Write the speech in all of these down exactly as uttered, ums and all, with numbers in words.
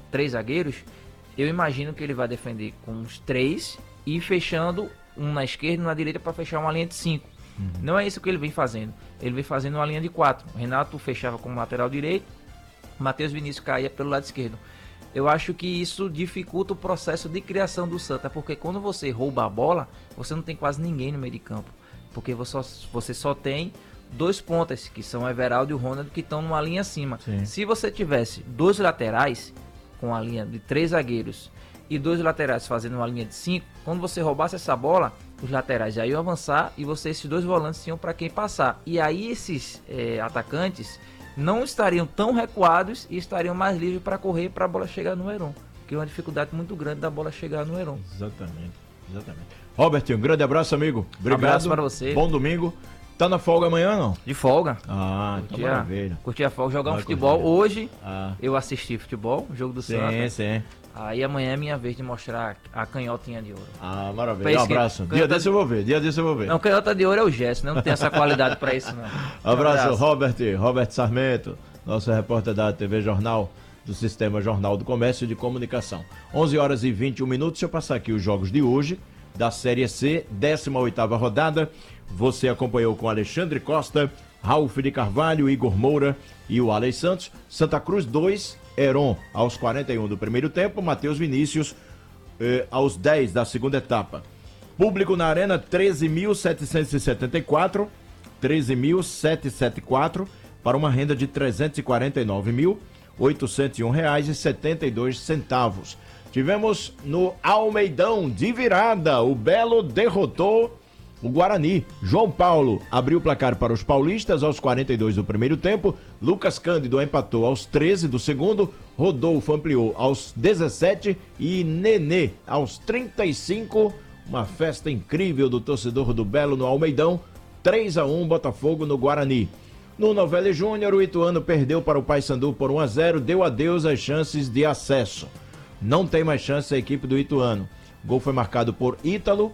três zagueiros, eu imagino que ele vai defender com os três e fechando um na esquerda e um na direita para fechar uma linha de cinco. Uhum. Não é isso que ele vem fazendo. Ele vem fazendo uma linha de quatro. O Renato fechava como lateral direito, Matheus Vinícius caía pelo lado esquerdo. Eu acho que isso dificulta o processo de criação do Santa, porque quando você rouba a bola, você não tem quase ninguém no meio de campo. Porque você só, você só tem dois pontas, que são o Everaldo e o Ronald, que estão numa linha acima. Sim. Se você tivesse dois laterais, com a linha de três zagueiros, e dois laterais fazendo uma linha de cinco, quando você roubasse essa bola, os laterais já iam avançar e você, esses dois volantes tinham para quem passar. E aí esses é, atacantes não estariam tão recuados e estariam mais livres para correr para a bola chegar no Heron, que é uma dificuldade muito grande da bola chegar no Heron. Exatamente, exatamente. Robert, um grande abraço, amigo. Obrigado. Um abraço para você. Bom domingo. Tá na folga amanhã, não? De folga. Ah, então maravilha. Curti a folga, jogar um futebol. Curtir. Hoje ah. eu assisti futebol, jogo do sim, Santa. Sim, sim. Aí amanhã é minha vez de mostrar a canhotinha de ouro. Ah, maravilha. Um abraço. Que... Dia desse eu vou ver, dia desse eu vou ver. Não, canhota de ouro é o Gerson, né? Não tem essa qualidade pra isso, não. Um abraço, abraço, Robert. Robert Sarmento, nosso repórter da T V Jornal, do Sistema Jornal do Comércio e de Comunicação. onze horas e vinte e um minutos. Deixa eu passar aqui os jogos de hoje, da Série C, décima oitava rodada. Você acompanhou com Alexandre Costa, Ralf de Carvalho, Igor Moura e o Alex Santos. Santa Cruz dois, Heron aos quarenta e um do primeiro tempo, Matheus Vinícius eh, aos dez da segunda etapa. Público na Arena treze mil setecentos e setenta e quatro, treze mil setecentos e setenta e quatro, para uma renda de trezentos e quarenta e nove mil oitocentos e um reais e setenta e dois centavos. Tivemos no Almeidão de virada, o Belo derrotou o Guarani. João Paulo abriu o placar para os paulistas aos quarenta e dois do primeiro tempo. Lucas Cândido empatou aos treze do segundo. Rodolfo ampliou aos dezessete e Nenê aos trinta e cinco. Uma festa incrível do torcedor do Belo no Almeidão. três a um Botafogo no Guarani. No Novelli Júnior, o Ituano perdeu para o Paysandu por um a zero. Deu adeus às chances de acesso. Não tem mais chance a equipe do Ituano. O gol foi marcado por Ítalo,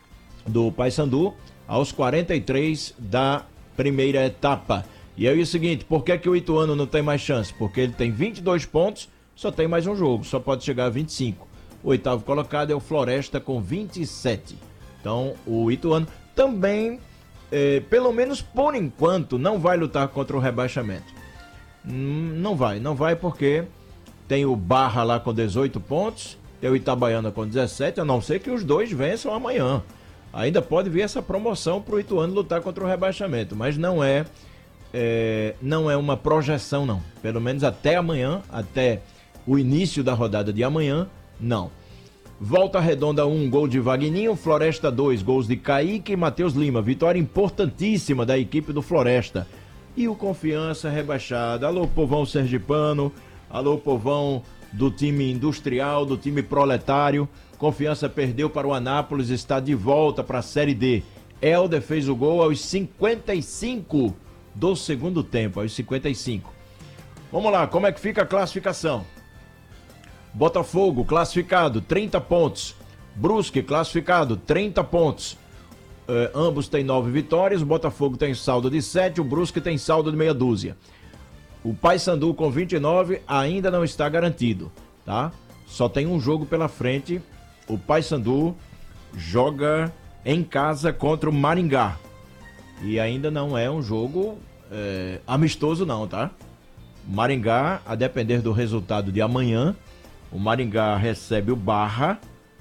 do Paysandu, aos quarenta e três da primeira etapa. E aí é o seguinte, por que que o Ituano não tem mais chance? Porque ele tem vinte e dois pontos, só tem mais um jogo, só pode chegar a vinte e cinco. O oitavo colocado é o Floresta com vinte e sete. Então o Ituano também, eh, pelo menos por enquanto, não vai lutar contra o rebaixamento. Hum, não vai, não vai porque tem o Barra lá com dezoito pontos, tem o Itabaiana com dezessete, a não ser que os dois vençam amanhã. Ainda pode vir essa promoção para o Ituano lutar contra o rebaixamento, mas não é, é, não é uma projeção, não. Pelo menos até amanhã, até o início da rodada de amanhã, não. Volta Redonda um, gol de Vagninho, Floresta dois, gols de Kaique e Matheus Lima. Vitória importantíssima da equipe do Floresta. E o Confiança rebaixado. Alô, povão sergipano, alô, povão do time industrial, do time proletário. Confiança perdeu para o Anápolis, está de volta para a Série D. Helder fez o gol aos cinquenta e cinco do segundo tempo, aos cinquenta e cinco. Vamos lá, como é que fica a classificação? Botafogo, classificado, trinta pontos. Brusque, classificado, trinta pontos. Uh, ambos têm nove vitórias, o Botafogo tem saldo de sete, o Brusque tem saldo de meia dúzia. O Paysandu com vinte e nove ainda não está garantido, tá? Só tem um jogo pela frente. O Paysandu joga em casa contra o Maringá. E ainda não é um jogo é, amistoso não, tá? Maringá, a depender do resultado de amanhã, o Maringá recebe o Barra,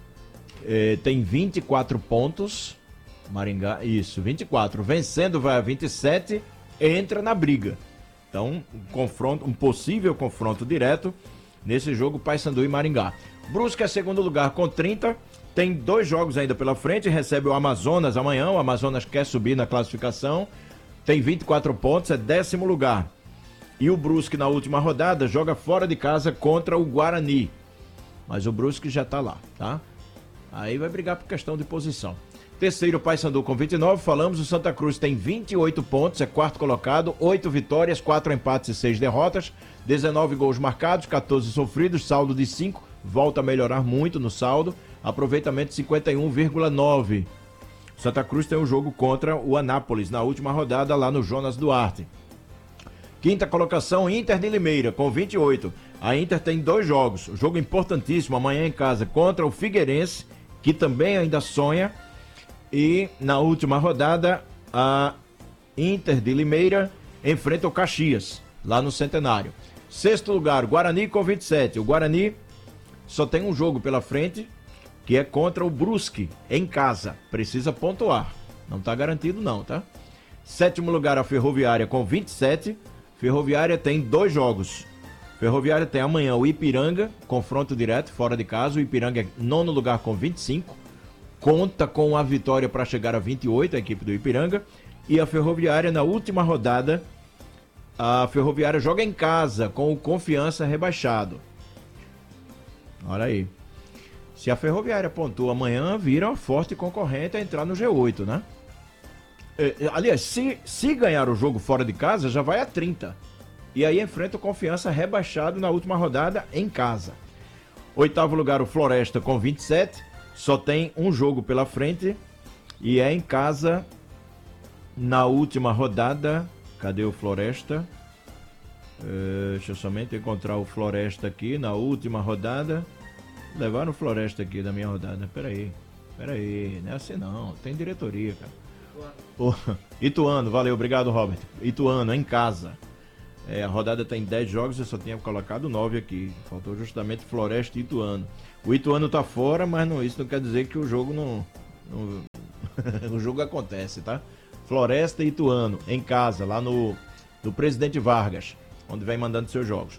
é, tem vinte e quatro pontos. Maringá, isso, vinte e quatro. Vencendo vai a vinte e sete, entra na briga. Então, um confronto, um possível confronto direto nesse jogo Paysandu e Maringá. Brusque é segundo lugar com trinta, tem dois jogos ainda pela frente, recebe o Amazonas amanhã, o Amazonas quer subir na classificação, tem vinte e quatro pontos, é décimo lugar. E o Brusque na última rodada joga fora de casa contra o Guarani, mas o Brusque já tá lá, tá? Aí vai brigar por questão de posição. Terceiro, Paysandu com vinte e nove, falamos, o Santa Cruz tem vinte e oito pontos, é quarto colocado, oito vitórias, quatro empates e seis derrotas, dezenove gols marcados, quatorze sofridos, saldo de cinco, volta a melhorar muito no saldo, aproveitamento cinquenta e um vírgula nove. Santa Cruz tem um jogo contra o Anápolis na última rodada lá no Jonas Duarte. Quinta colocação, Inter de Limeira com vinte e oito, A Inter tem dois jogos. O jogo importantíssimo amanhã em casa contra o Figueirense, que também ainda sonha. E na última rodada, a Inter de Limeira enfrenta o Caxias, lá no Centenário. Sexto lugar, Guarani com vinte e sete. O Guarani só tem um jogo pela frente, que é contra o Brusque, em casa. Precisa pontuar. Não está garantido não, tá? Sétimo lugar, a Ferroviária com vinte e sete. Ferroviária tem dois jogos. Ferroviária tem amanhã o Ipiranga, confronto direto, fora de casa. O Ipiranga é nono lugar com vinte e cinco. Conta com a vitória para chegar a vinte e oito, a equipe do Ipiranga. E a Ferroviária, na última rodada, a Ferroviária joga em casa com o Confiança rebaixado. Olha aí. Se a Ferroviária pontua amanhã, vira uma forte concorrente a entrar no G oito, né? Aliás, se, se ganhar o jogo fora de casa, já vai a trinta. E aí enfrenta o Confiança rebaixado na última rodada em casa. Oitavo lugar, o Floresta com vinte e sete. Só tem um jogo pela frente. E é em casa na última rodada. Cadê o Floresta? Uh, deixa eu somente encontrar o Floresta aqui. Na última rodada. Levaram o Floresta aqui da minha rodada. Peraí, peraí. Não é assim não. Tem diretoria, cara. Oh, Ituano, valeu, obrigado, Robert. Ituano, em casa. É, a rodada tem dez jogos, eu só tinha colocado nove aqui. Faltou justamente Floresta e Ituano. O Ituano tá fora, mas não, isso não quer dizer que o jogo não... não o jogo acontece, tá? Floresta e Ituano, em casa, lá no, no Presidente Vargas, onde vem mandando seus jogos.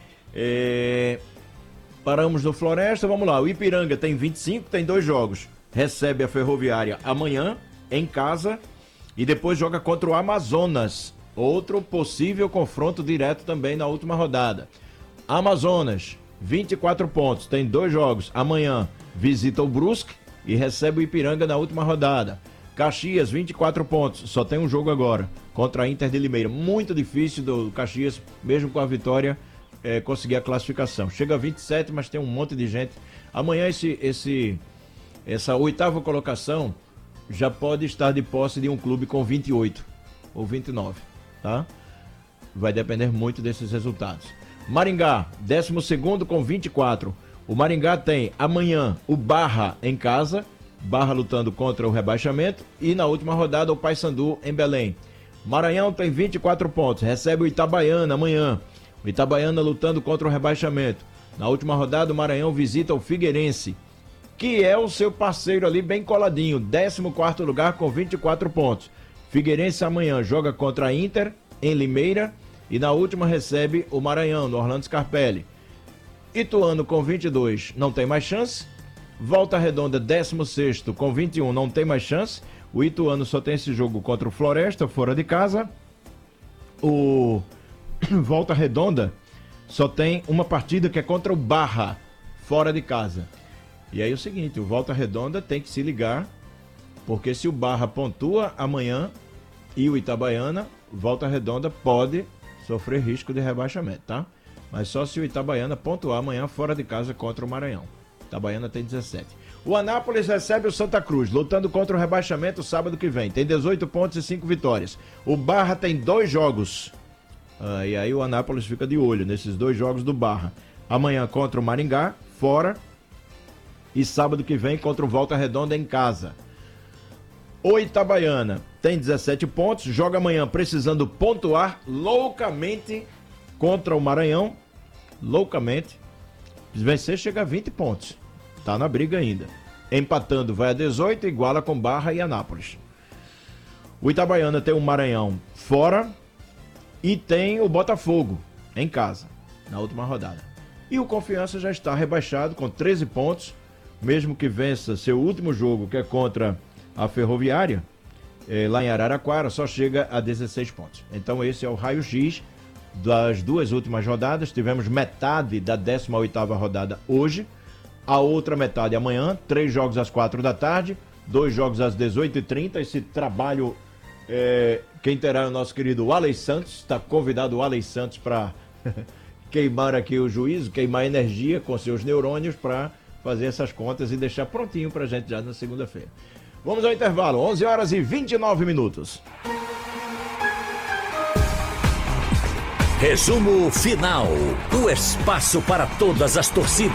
É, paramos no Floresta, vamos lá. O Ipiranga tem vinte e cinco, tem dois jogos. Recebe a Ferroviária amanhã, em casa, e depois joga contra o Amazonas. Outro possível confronto direto também na última rodada. Amazonas, vinte e quatro pontos, tem dois jogos. Amanhã visita o Brusque e recebe o Ipiranga na última rodada. Caxias, vinte e quatro pontos, só tem um jogo agora, contra a Inter de Limeira. Muito difícil do Caxias, mesmo com a vitória, é, conseguir a classificação. Chega a vinte e sete, mas tem um monte de gente. Amanhã esse, esse, essa oitava colocação já pode estar de posse de um clube com vinte e oito ou vinte e nove, tá? Vai depender muito desses resultados. Maringá, décimo segundo com vinte e quatro. O Maringá tem amanhã o Barra em casa, Barra lutando contra o rebaixamento, e na última rodada o Paysandu em Belém. Maranhão tem vinte e quatro pontos, recebe o Itabaiana amanhã. O Itabaiana lutando contra o rebaixamento. Na última rodada o Maranhão visita o Figueirense, que é o seu parceiro ali bem coladinho, décimo quarto lugar com vinte e quatro pontos. Figueirense amanhã joga contra a Inter em Limeira e na última recebe o Maranhão, no Orlando Scarpelli. Ituano com vinte e dois não tem mais chance. Volta Redonda, décimo sexto com vinte e um, não tem mais chance. O Ituano só tem esse jogo contra o Floresta, fora de casa. O Volta Redonda só tem uma partida que é contra o Barra, fora de casa. E aí é o seguinte, o Volta Redonda tem que se ligar, porque se o Barra pontua amanhã e o Itabaiana, Volta Redonda pode sofrer risco de rebaixamento, tá? Mas só se o Itabaiana pontuar amanhã fora de casa contra o Maranhão. Itabaiana tem dezessete. O Anápolis recebe o Santa Cruz, lutando contra o rebaixamento sábado que vem. Tem dezoito pontos e cinco vitórias. O Barra tem dois jogos. Ah, e aí o Anápolis fica de olho nesses dois jogos do Barra. Amanhã contra o Maringá, fora. E sábado que vem contra o Volta Redonda em casa. O Itabaiana tem dezessete pontos, joga amanhã precisando pontuar loucamente contra o Maranhão. Loucamente. Se vencer, chega a vinte pontos. Tá na briga ainda. Empatando vai a dezoito, iguala com Barra e Anápolis. O Itabaiana tem o Maranhão fora e tem o Botafogo em casa, na última rodada. E o Confiança já está rebaixado com treze pontos. Mesmo que vença seu último jogo, que é contra a Ferroviária, eh, lá em Araraquara, só chega a dezesseis pontos. Então esse é o raio-x das duas últimas rodadas. Tivemos metade da décima oitava rodada hoje, a outra metade amanhã, três jogos às quatro da tarde, dois jogos às dezoito e trinta. Esse trabalho, eh, quem terá é o nosso querido Alex Santos, está convidado o Alex Santos para queimar aqui o juízo, queimar energia com seus neurônios para fazer essas contas e deixar prontinho pra gente já na segunda-feira. Vamos ao intervalo, onze horas e vinte e nove minutos. Resumo final. O espaço para todas as torcidas.